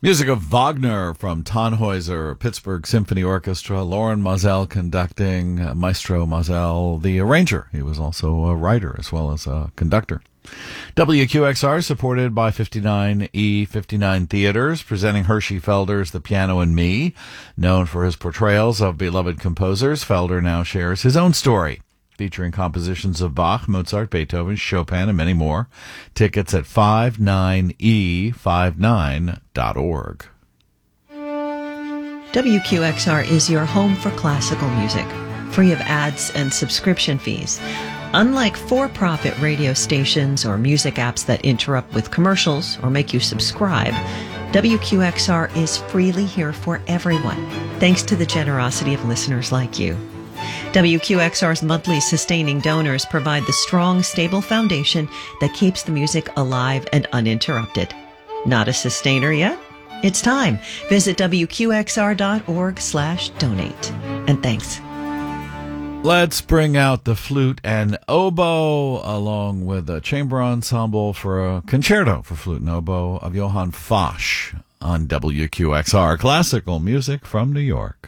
Music of Wagner from Tannhäuser, Pittsburgh Symphony Orchestra, Loren Mazel conducting, Maestro Mazel, the arranger. He was also a writer as well as a conductor. WQXR, supported by 59E59 Theaters, presenting Hershey Felder's The Piano and Me. Known for his portrayals of beloved composers, Felder now shares his own story, featuring compositions of Bach, Mozart, Beethoven, Chopin, and many more. Tickets at 59E59.org. WQXR is your home for classical music, free of ads and subscription fees. Unlike for-profit radio stations or music apps that interrupt with commercials or make you subscribe, WQXR is freely here for everyone, thanks to the generosity of listeners like you. WQXR's monthly sustaining donors provide the strong, stable foundation that keeps the music alive and uninterrupted. Not a sustainer yet? It's time. Visit WQXR.org/donate. And thanks. Let's bring out the flute and oboe along with a chamber ensemble for a concerto for flute and oboe of Johann Fosch on WQXR, classical music from New York.